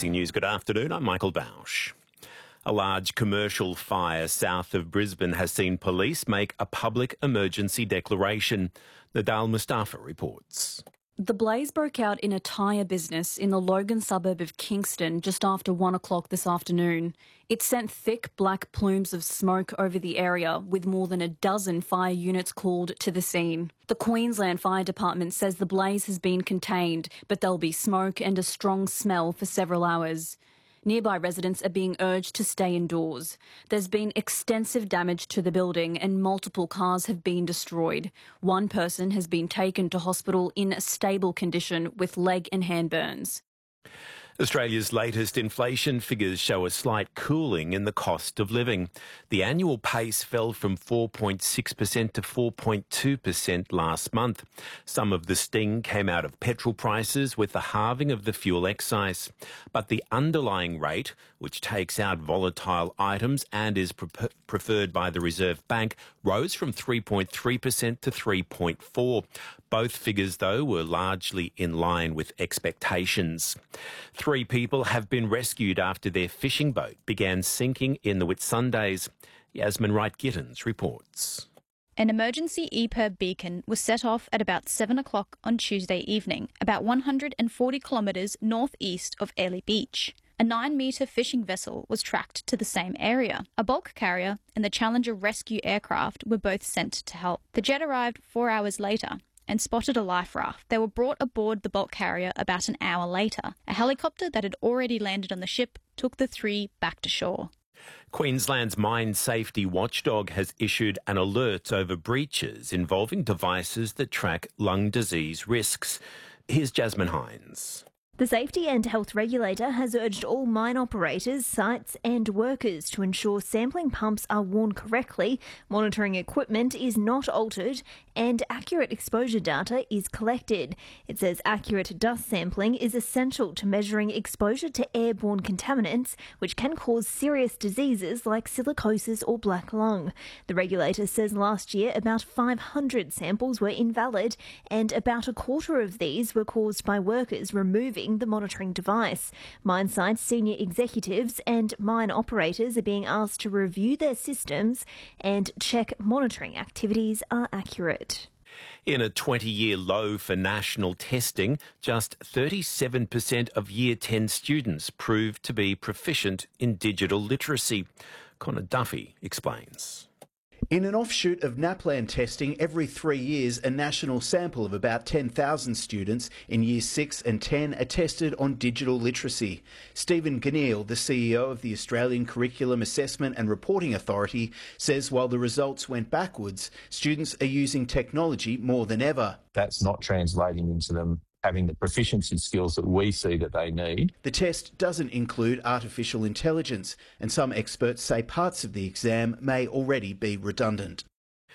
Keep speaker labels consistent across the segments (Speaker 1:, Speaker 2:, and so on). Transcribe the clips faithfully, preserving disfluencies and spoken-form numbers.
Speaker 1: A B C News, good afternoon. I'm Michael Bausch. A large commercial fire south of Brisbane has seen police make a public emergency declaration. Nadal Mustafa reports.
Speaker 2: The blaze broke out in a tyre business in the Logan suburb of Kingston just after one o'clock this afternoon. It sent thick black plumes of smoke over the area, with more than a dozen fire units called to the scene. The Queensland Fire Department says the blaze has been contained, but there'll be smoke and a strong smell for several hours. Nearby residents are being urged to stay indoors. There's been extensive damage to the building and multiple cars have been destroyed. One person has been taken to hospital in a stable condition with leg and hand burns.
Speaker 1: Australia's latest inflation figures show a slight cooling in the cost of living. The annual pace fell from four point six percent to four point two percent last month. Some of the sting came out of petrol prices with the halving of the fuel excise. But the underlying rate, which takes out volatile items and is pre- preferred by the Reserve Bank, rose from three point three percent to three point four percent. Both figures, though, were largely in line with expectations. Three people have been rescued after their fishing boat began sinking in the Whitsundays. Yasmin Wright-Gittins reports.
Speaker 3: An emergency E P I R beacon was set off at about seven o'clock on Tuesday evening, about one hundred forty kilometres northeast of Airlie Beach. A nine-metre fishing vessel was tracked to the same area. A bulk carrier and the Challenger rescue aircraft were both sent to help. The jet arrived four hours later and spotted a life raft. They were brought aboard the bulk carrier about an hour later. A helicopter that had already landed on the ship took the three back to shore.
Speaker 1: Queensland's mine safety watchdog has issued an alert over breaches involving devices that track lung disease risks. Here's Jasmine Hines.
Speaker 4: The Safety and Health Regulator has urged all mine operators, sites and workers to ensure sampling pumps are worn correctly, monitoring equipment is not altered and accurate exposure data is collected. It says accurate dust sampling is essential to measuring exposure to airborne contaminants, which can cause serious diseases like silicosis or black lung. The regulator says last year about five hundred samples were invalid and about a quarter of these were caused by workers removing the monitoring device. Mine site senior executives and mine operators are being asked to review their systems and check monitoring activities are accurate.
Speaker 1: In a twenty-year low for national testing, just thirty-seven percent of Year ten students proved to be proficient in digital literacy. Connor Duffy explains.
Speaker 5: In an offshoot of NAPLAN testing, every three years a national sample of about ten thousand students in Year six and ten are tested on digital literacy. Stephen Ganneil, the C E O of the Australian Curriculum Assessment and Reporting Authority, says while the results went backwards, students are using technology more than ever.
Speaker 6: That's not translating into them having the proficiency skills that we see that they need.
Speaker 5: The test doesn't include artificial intelligence, and some experts say parts of the exam may already be redundant.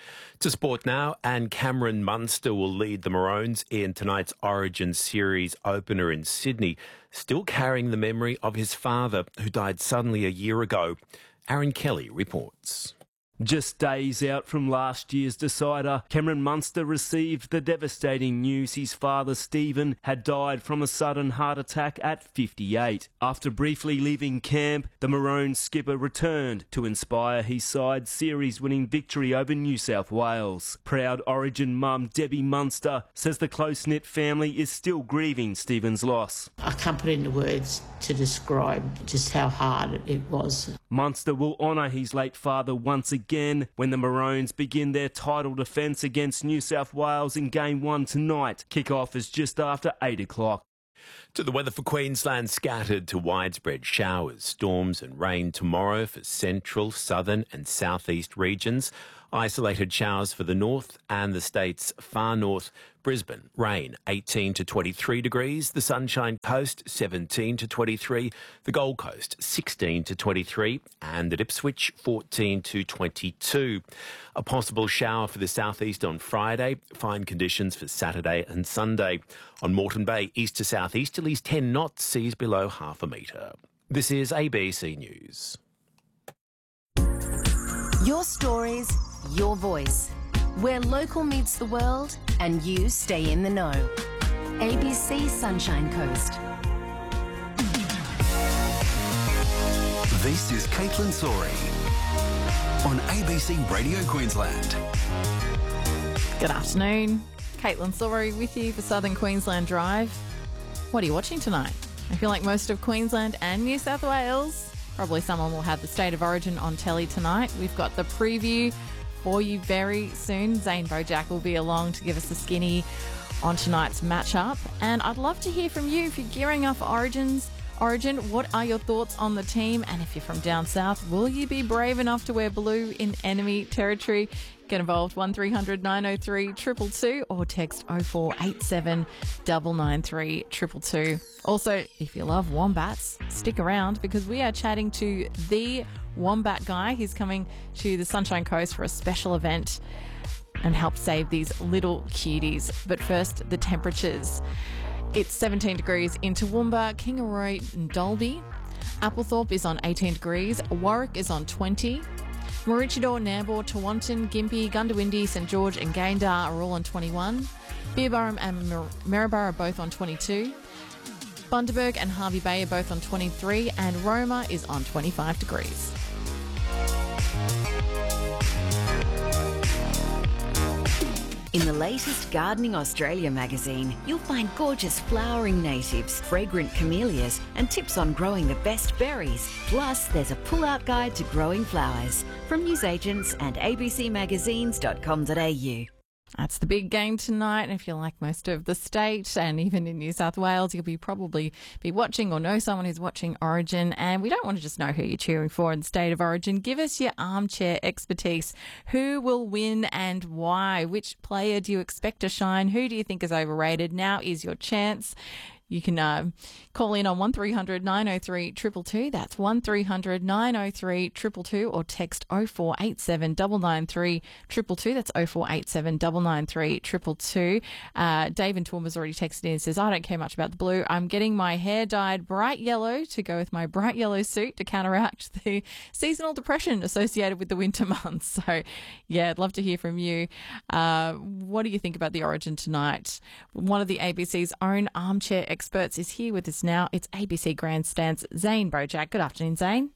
Speaker 1: To sport now, and Cameron Munster will lead the Maroons in tonight's Origin Series opener in Sydney, still carrying the memory of his father, who died suddenly a year ago. Aaron Kelly reports.
Speaker 7: Just days out from last year's decider, Cameron Munster received the devastating news his father Stephen had died from a sudden heart attack at fifty-eight. After briefly leaving camp, the Maroons skipper returned to inspire his side's series-winning victory over New South Wales. Proud Origin mum Debbie Munster says the close-knit family is still grieving Stephen's loss.
Speaker 8: I can't put into words to describe just how hard it was.
Speaker 7: Munster will honour his late father once again Again, when the Maroons begin their title defence against New South Wales in Game one tonight. Kick-off is just after eight o'clock.
Speaker 1: To the weather for Queensland, scattered to widespread showers, storms and rain tomorrow for central, southern and southeast regions. Isolated showers for the north and the state's far north. Brisbane, rain eighteen to twenty-three degrees. The Sunshine Coast, seventeen to twenty-three. The Gold Coast, sixteen to twenty-three. And at Ipswich, fourteen to twenty-two. A possible shower for the southeast on Friday. Fine conditions for Saturday and Sunday. On Moreton Bay, east to southeasterlies, ten knots, seas below half a metre. This is A B C News.
Speaker 9: Your stories, your voice. Where local meets the world and you stay in the know. A B C Sunshine Coast.
Speaker 10: This is Caitlin Sorey on A B C Radio Queensland.
Speaker 11: Good afternoon. Caitlin Sorey with you for Southern Queensland Drive. What are you watching tonight? I feel like most of Queensland and New South Wales, probably someone will have the State of Origin on telly tonight. We've got the preview for you very soon. Zane Bojack will be along to give us the skinny on tonight's matchup. And I'd love to hear from you if you're gearing up for Origins. Origin, what are your thoughts on the team? And if you're from down south, will you be brave enough to wear blue in enemy territory? Get involved, one three hundred nine oh three two two two or text oh four eight seven nine nine three two two two. Also, if you love wombats, stick around because we are chatting to the wombat guy. He's coming to the Sunshine Coast for a special event and help save these little cuties. But first, the temperatures. It's seventeen degrees in Toowoomba, Kingaroy and Dalby. Applethorpe is on eighteen degrees. Warwick is on twenty. Maroochydore, Nambour, Tewantin, Gympie, Gundawindi, St George and Gayndah are all on twenty-one. Beerburrum and Mar- Maryborough are both on twenty-two. Bundaberg and Hervey Bay are both on twenty-three. And Roma is on twenty-five degrees.
Speaker 12: In the latest Gardening Australia magazine, you'll find gorgeous flowering natives, fragrant camellias, and tips on growing the best berries. Plus, there's a pull-out guide to growing flowers from newsagents and a b c magazines dot com dot a u.
Speaker 11: That's the big game tonight. And if you're like most of the state and even in New South Wales, you'll be probably be watching or know someone who's watching Origin. And we don't want to just know who you're cheering for in the State of Origin. Give us your armchair expertise. Who will win and why? Which player do you expect to shine? Who do you think is overrated? Now is your chance. You can uh, call in on one three hundred nine oh three two two two. That's one three hundred nine oh three two two two or text oh four eight seven nine nine three two two two. That's oh four eight seven nine nine three two two two. Uh, Dave in Toowoomba's already texted in and says, I don't care much about the blue. I'm getting my hair dyed bright yellow to go with my bright yellow suit to counteract the seasonal depression associated with the winter months. So, yeah, I'd love to hear from you. Uh, what do you think about the Origin tonight? One of the A B C's own armchair experts is here with us now. It's A B C Grandstand's Zane Bojack. Good afternoon, Zane.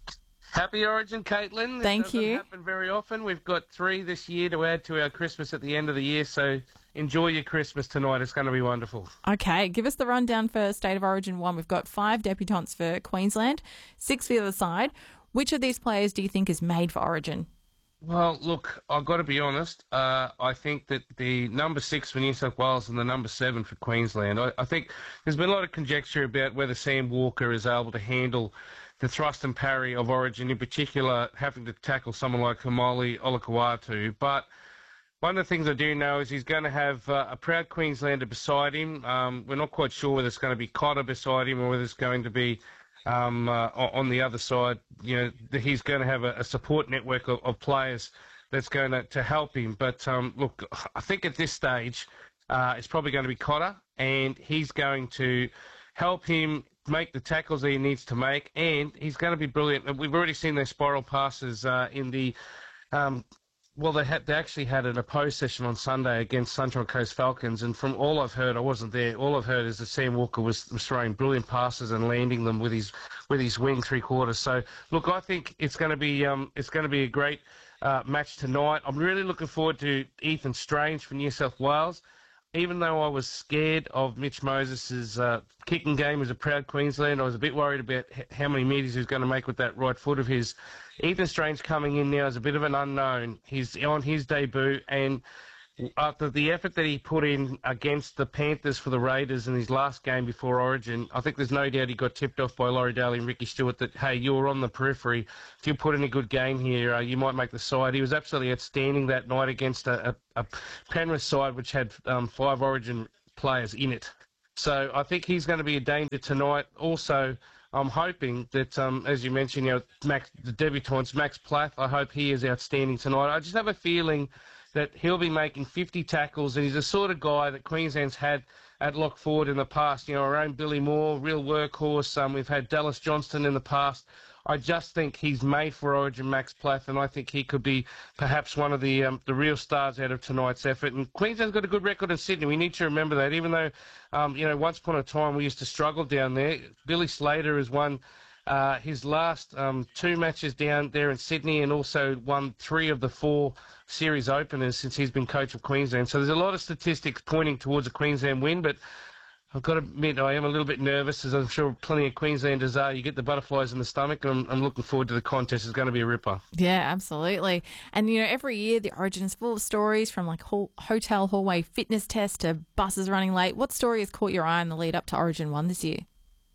Speaker 13: Happy Origin, Caitlin.
Speaker 11: Thank
Speaker 13: it doesn't
Speaker 11: you.
Speaker 13: happen very often. We've got three this year to add to our Christmas at the end of the year, so enjoy your Christmas tonight. It's going to be wonderful.
Speaker 11: Okay, give us the rundown for State of Origin one. We've got five debutants for Queensland, six for the other side. Which of these players do you think is made for Origin?
Speaker 13: Well, look, I've got to be honest. Uh, I think that the number six for New South Wales and the number seven for Queensland, I, I think there's been a lot of conjecture about whether Sam Walker is able to handle the thrust and parry of Origin, in particular having to tackle someone like Haumole Olakau'atu. But one of the things I do know is he's going to have uh, a proud Queenslander beside him. Um, we're not quite sure whether it's going to be Cotter beside him or whether it's going to be Um, uh, on the other side. You know, he's going to have a, a support network of, of players that's going to, to help him. But um, look, I think at this stage, uh, it's probably going to be Cotter, and he's going to help him make the tackles that he needs to make, and he's going to be brilliant. We've already seen their spiral passes uh, in the um, Well, they had they actually had an opposed session on Sunday against Sunshine Coast Falcons, and from all I've heard, I wasn't there. All I've heard is that Sam Walker was, was throwing brilliant passes and landing them with his with his wing three quarters. So, look, I think it's going to be um it's going to be a great uh, match tonight. I'm really looking forward to Ethan Strange from New South Wales. Even though I was scared of Mitch Moses' uh, kicking game as a proud Queensland, I was a bit worried about h- how many metres he was going to make with that right foot of his. Ethan Strange coming in now is a bit of an unknown. He's on his debut, and after the effort that he put in against the Panthers for the Raiders in his last game before Origin, I think there's no doubt he got tipped off by Laurie Daly and Ricky Stewart that, hey, you're on the periphery. If you put in a good game here, uh, you might make the side. He was absolutely outstanding that night against a, a, a Penrith side which had um, five Origin players in it. So I think he's going to be a danger tonight. Also, I'm hoping that, um, as you mentioned, you know, Max, the debutants, Max Plath, I hope he is outstanding tonight. I just have a feeling that he'll be making fifty tackles, and he's the sort of guy that Queensland's had at lock forward in the past. You know, our own Billy Moore, real workhorse. Um, we've had Dallas Johnston in the past. I just think he's made for Origin, Max Plath, and I think he could be perhaps one of the um, the real stars out of tonight's effort. And Queensland's got a good record in Sydney. We need to remember that, even though, um, you know, once upon a time we used to struggle down there. Billy Slater is one uh, his last um, two matches down there in Sydney, and also won three of the four series openers since he's been coach of Queensland. So there's a lot of statistics pointing towards a Queensland win, but I've got to admit I am a little bit nervous, as I'm sure plenty of Queenslanders are. You get the butterflies in the stomach, and I'm, I'm looking forward to the contest. It's going to be a ripper.
Speaker 11: Yeah, absolutely. And, you know, every year the Origin is full of stories, from like hall, hotel hallway fitness tests to buses running late. What story has caught your eye in the lead up to Origin one this year?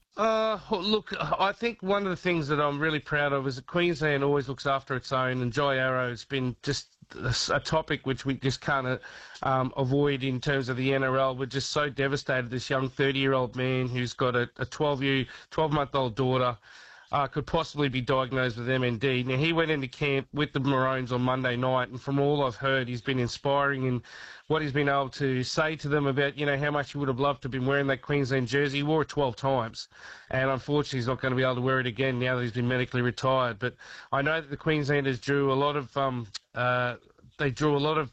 Speaker 13: Uh, look, I think one of the things that I'm really proud of is that Queensland always looks after its own, and Jai Arrow has been just a topic which we just can't um, avoid in terms of the N R L. We're just so devastated. This young thirty-year-old man who's got a twelve-month-old daughter uh, could possibly be diagnosed with M N D. Now, he went into camp with the Maroons on Monday night, and from all I've heard, he's been inspiring in what he's been able to say to them about, you know, how much he would have loved to have been wearing that Queensland jersey. He wore it twelve times, and unfortunately he's not going to be able to wear it again now that he's been medically retired. But I know that the Queenslanders drew a lot of, um, uh, they drew a lot of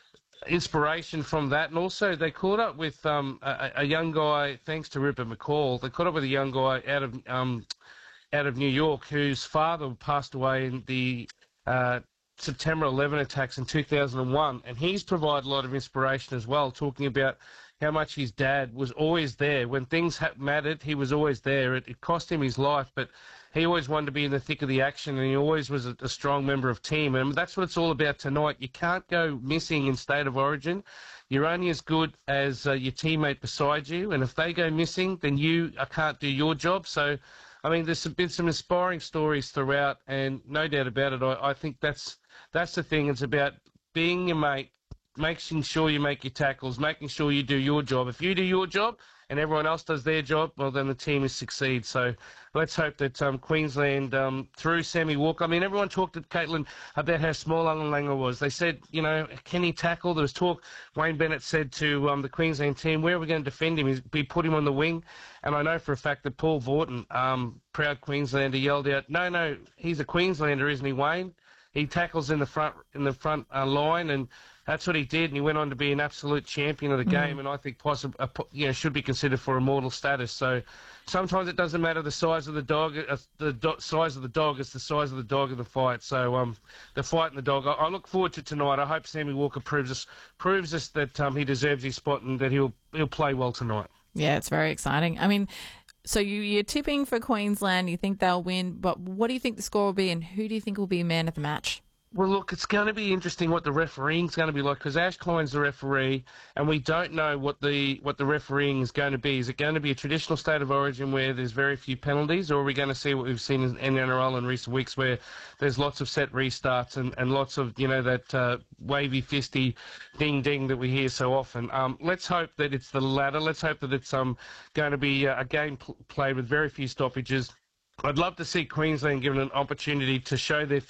Speaker 13: inspiration from that, and also they caught up with um, a, a young guy, thanks to Rupert McCall, they caught up with a young guy out of um, out of New York whose father passed away in the uh, September eleventh attacks in two thousand one, and he's provided a lot of inspiration as well, talking about how much his dad was always there. When things ha- mattered, he was always there. It, it cost him his life, but he always wanted to be in the thick of the action, and he always was a, a strong member of team. And that's what it's all about tonight. You can't go missing in State of Origin. You're only as good as uh, your teammate beside you, and if they go missing, then you uh, can't do your job. So, I mean, there's been some inspiring stories throughout, and no doubt about it, I, I think that's that's the thing. It's about being your mate, making sure you make your tackles, making sure you do your job. If you do your job and everyone else does their job, well, then the team will succeed. So let's hope that um, Queensland, um, through Sammy Walker, I mean, everyone talked to Caitlin about how small Alan Langer was. They said, you know, can he tackle? There was talk, Wayne Bennett said to um, the Queensland team, where are we going to defend him? He's, we put him on the wing. And I know for a fact that Paul Vorton, um, proud Queenslander, yelled out, no, no, he's a Queenslander, isn't he, Wayne? He tackles in the front in the front uh, line, and that's what he did. And he went on to be an absolute champion of the game, mm. and I think possibly, uh, you know, should be considered for immortal status. So sometimes it doesn't matter the size of the dog, uh, the do- size of the dog. It's the size of the dog in the fight. So um, the fight and the dog. I, I look forward to tonight. I hope Sammy Walker proves us proves us that um, he deserves his spot and that he'll he'll play well tonight.
Speaker 11: Yeah, it's very exciting. I mean, so you, you're tipping for Queensland. You think they'll win, but what do you think the score will be, and who do you think will be man of the match?
Speaker 13: Well, look, it's going to be interesting what the refereeing's going to be like, because Ash Klein's the referee, and we don't know what the what the refereeing is going to be. Is it going to be a traditional State of Origin where there's very few penalties, or are we going to see what we've seen in N R L in recent weeks, where there's lots of set restarts and, and lots of, you know, that uh, wavy fisty ding ding that we hear so often? Um, let's hope that it's the latter. Let's hope that it's um going to be a game pl- played with very few stoppages. I'd love to see Queensland given an opportunity to show their